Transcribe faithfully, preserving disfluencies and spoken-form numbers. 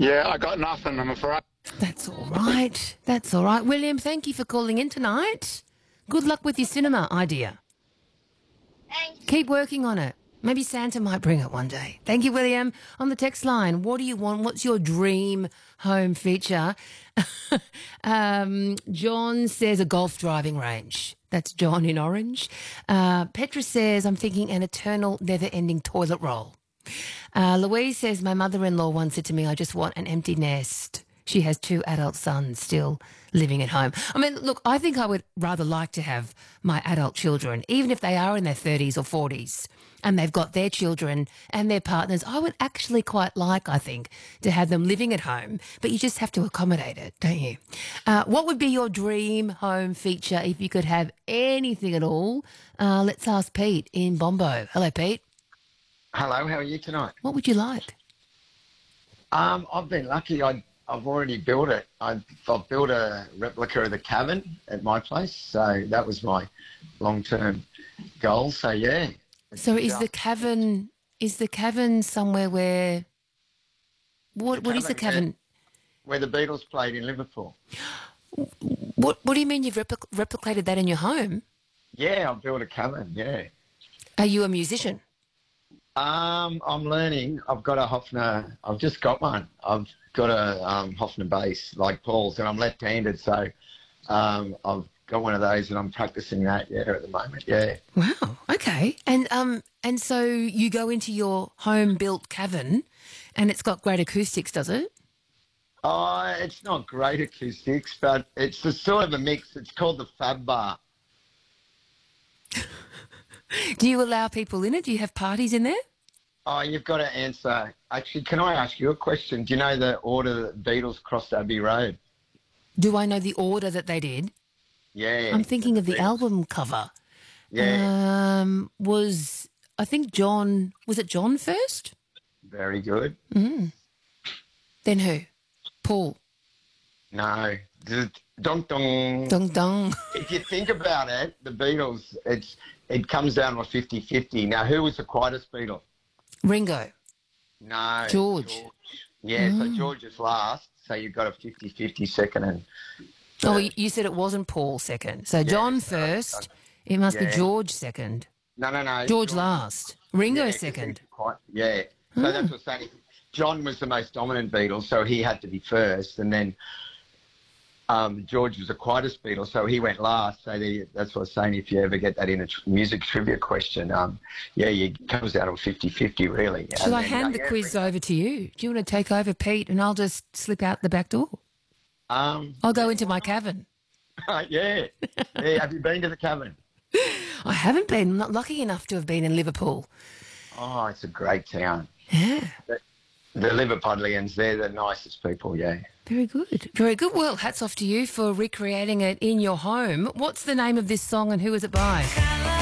Yeah, I got nothing, I'm afraid. That's all right. That's all right. William, thank you for calling in tonight. Good luck with your cinema idea. Thanks. Keep working on it. Maybe Santa might bring it one day. Thank you, William. On the text line, what do you want? What's your dream home feature? um, John says a golf driving range. That's John in Orange. Uh, Petra says, I'm thinking an eternal, never-ending toilet roll. Uh, Louise says, my mother-in-law once said to me, I just want an empty nest. She has two adult sons still living at home. I mean, look, I think I would rather like to have my adult children, even if they are in their thirties or forties, and they've got their children and their partners. I would actually quite like, I think, to have them living at home, but you just have to accommodate it, don't you? Uh, what would be your dream home feature if you could have anything at all? Uh, let's ask Pete in Bombo. Hello, Pete. Hello, how are you tonight? What would you like? Um, I've been lucky. I, I've already built it. I've, I've built a replica of the cavern at my place, so that was my long-term goal. So yeah. So is the cavern is the cavern somewhere where what The what is the cavern? Where, where the Beatles played in Liverpool. What what do you mean you've repli- replicated that in your home? Yeah, I've built a cavern. Yeah. Are you a musician? Um, I'm learning. I've got a Hofner. I've just got one. I've got a um, Hofner bass like Paul's, and I'm left-handed, so um, I've got one of those, and I'm practicing that. Yeah, at the moment. Yeah. Wow. Okay. And um and so you go into your home-built cavern, and it's got great acoustics, does it? Oh, it's not great acoustics, but it's a sort of a mix. It's called the Fab Bar. Do you allow people in it? Do you have parties in there? Oh, you've got to answer. Actually, can I ask you a question? Do you know the order that Beatles crossed Abbey Road? Do I know the order that they did? Yeah. I'm thinking of the Beatles. album cover. Yeah. Um, was I think John? Was it John first? Very good. Mm. Then who? Paul. No. Dong dong. Dong dong. If you think about it, the Beatles, it's it comes down to a fifty-fifty. Now, who was the quietest Beatle? Ringo. No. George. Yeah, Mm. so George is last, so you've got a fifty-fifty second and... Oh, you- you said it wasn't Paul second. So John first. It must be Yeah. George second. No, no, no. George last. Ringo Yeah, 'cause second. he's quite- yeah. So that's what I'm saying. John was the most dominant Beatle, so he had to be first, and then um, George was the quietest Beatle, so he went last. So the, that's what I was saying. If you ever get that in a tr- music trivia question, um, yeah, it comes out of fifty-fifty, really. Shall And I then, hand uh, the yeah, quiz Ringo. over to you? Do you want to take over, Pete, and I'll just slip out the back door? Um, I'll go into my cavern. yeah. yeah. Have you been to the cavern? I haven't been. I'm not lucky enough to have been in Liverpool. Oh, it's a great town. Yeah. The, the Liverpudlians, they're the nicest people, yeah. Very good. Very good. Well, hats off to you for recreating it in your home. What's the name of this song and who is it by?